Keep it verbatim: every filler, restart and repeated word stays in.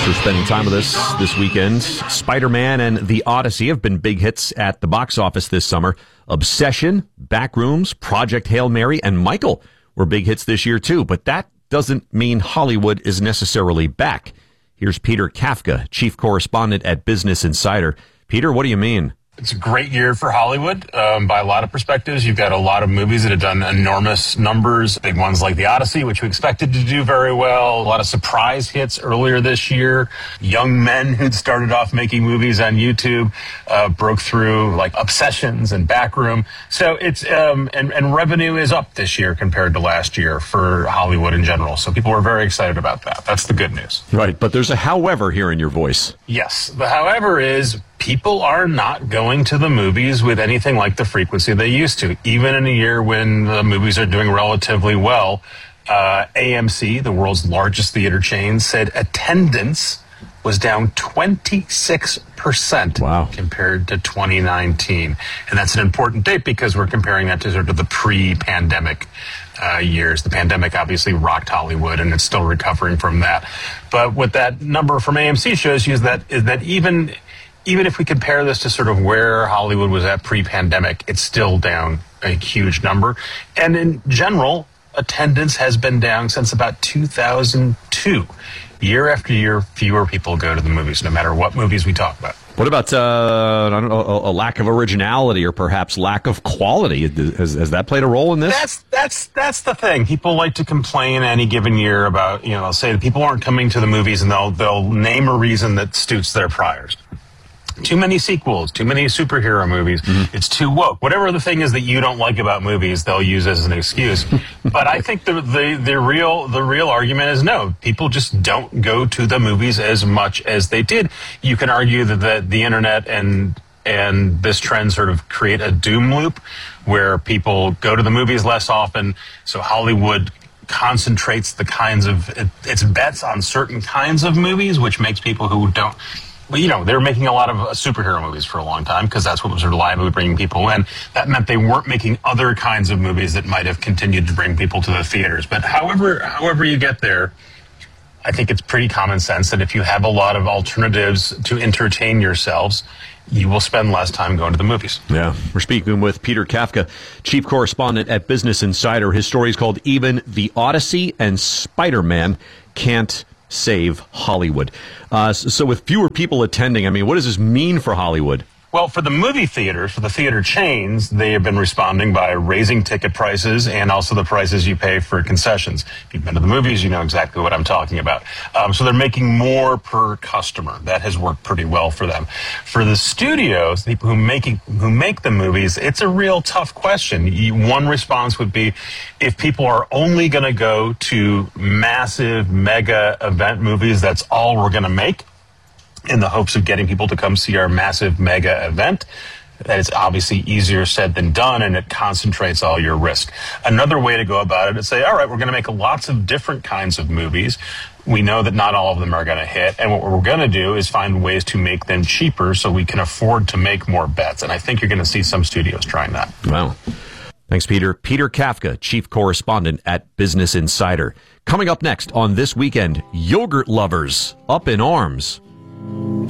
Thanks for spending time with us this weekend. Spider-Man and The Odyssey have been big hits at the box office this summer. Obsession, Backrooms, Project Hail Mary, and Michael were big hits this year too. But that doesn't mean Hollywood is necessarily back. Here's Peter Kafka, chief correspondent at Business Insider. Peter, what do you mean? It's a great year for Hollywood um, by a lot of perspectives. You've got a lot of movies that have done enormous numbers, big ones like The Odyssey, which we expected to do very well. A lot of surprise hits earlier this year. Young men who'd started off making movies on YouTube uh, broke through, like Obsessions and Backroom. So it's um, and, and revenue is up this year compared to last year for Hollywood in general. So people were very excited about that. That's the good news. Right, but there's a however here in your voice. Yes, the however is people are not going to the movies with anything like the frequency they used to. Even in a year when the movies are doing relatively well, uh, A M C, the world's largest theater chain, said attendance was down twenty-six percent wow. compared to twenty nineteen. And that's an important date because we're comparing that to sort of the pre-pandemic uh, years. The pandemic obviously rocked Hollywood, and it's still recovering from that. But what that number from A M C shows you is that is that even... Even if we compare this to sort of where Hollywood was at pre-pandemic, it's still down a huge number. And in general, attendance has been down since about two thousand two. Year after year, fewer people go to the movies, no matter what movies we talk about. What about uh, I don't know, a, a lack of originality or perhaps lack of quality? Has, has that played a role in this? That's that's that's the thing. People like to complain any given year about, you know, they'll say that people aren't coming to the movies, and they'll they'll name a reason that suits their priors. Too many sequels, too many superhero movies. Mm-hmm. It's too woke. Whatever the thing is that you don't like about movies, they'll use as an excuse. But I think the, the the real the real argument is no. People just don't go to the movies as much as they did. You can argue that the, the internet and and this trend sort of create a doom loop where people go to the movies less often. So Hollywood concentrates the kinds of it, its bets on certain kinds of movies, which makes people who don't. Well, you know, they were making a lot of uh, superhero movies for a long time because that's what was reliably bringing people in. That meant they weren't making other kinds of movies that might have continued to bring people to the theaters. But however, however you get there, I think it's pretty common sense that if you have a lot of alternatives to entertain yourselves, you will spend less time going to the movies. Yeah. We're speaking with Peter Kafka, chief correspondent at Business Insider. His story is called Even the Odyssey and Spider-Man Can't Save Hollywood. Uh, so with fewer people attending, I mean, what does this mean for Hollywood? Well, for the movie theaters, for the theater chains, they have been responding by raising ticket prices and also the prices you pay for concessions. If you've been to the movies, you know exactly what I'm talking about. Um, so they're making more per customer. That has worked pretty well for them. For the studios, the people who make it, who make the movies, it's a real tough question. You, one response would be, if people are only going to go to massive mega event movies, that's all we're going to make, in the hopes of getting people to come see our massive mega event. That is obviously easier said than done, and it concentrates all your risk. Another way to go about it is say, all right, we're going to make lots of different kinds of movies. We know that not all of them are going to hit, and what we're going to do is find ways to make them cheaper so we can afford to make more bets. And I think you're going to see some studios trying that. Wow. Thanks, Peter. Peter Kafka, chief correspondent at Business Insider. Coming up next on This Weekend, yogurt lovers up in arms.